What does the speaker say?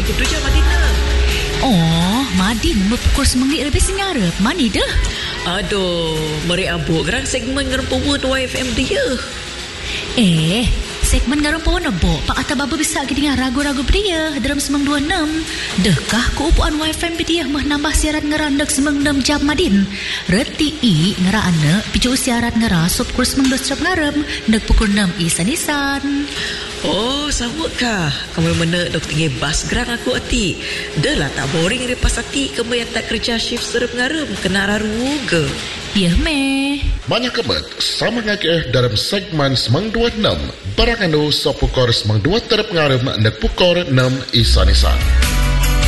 kudu je Madina. Oh, Madin berpukul semengit lebih sengarap. Mani dah? Aduh, meri abuk gerang segmen ngerempuwa tu YFM dia. Segmen garang pun nebok Pak kata baba bisa kita ragu-ragu dia dalam semang 26. Dekah keupuan YFM dia mah nambah siaran ngerandak semang 6 jam Madin. Reti i ngera anak picu siaran ngera sop kurs semang 2 jam ngarem nek pukul 6 isan-isan. Oh, sama kah? Kamu mana dok tinggi bas gerang aku hati. Dah lah tak boring lepas hati kamu yang tak kerja shift serap ngarem kena raru ke. Ya meh. Banyak kemet sama ngakeh dalam segmen semang 26 barang anu sop pukor semang 2 terap ngarem nek pukor 6 isan-isan.